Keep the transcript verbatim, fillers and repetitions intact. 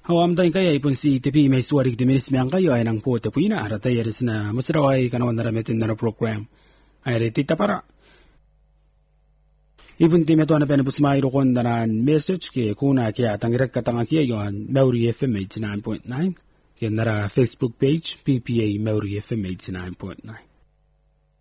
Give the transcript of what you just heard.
Hawamday kaya ipon si T P may suwarig di minis miyang kayo ay nang po tapuina aratay aris na masraway kanawan na ramitin na program. Ay retita para. Ibon ti meto na penabus mayro kon na message ke kuna kaya tangirak katanga kaya yon Maori F M eighty-nine point nine. Kaya nara Facebook page P P A Maori F M eighty-nine point nine.